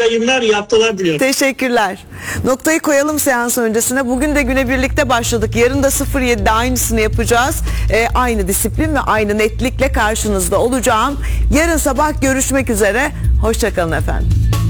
yayınlar, iyi haftalar diliyorum. Teşekkürler. Noktayı koyalım seans öncesine. Bugün de güne birlikte başladık. Yarın da 07'de aynısını yapacağız. Aynı disiplin ve aynı netlikle karşınızda olacağım. Yarın sabah görüşmek üzere. Hoşça kalın efendim.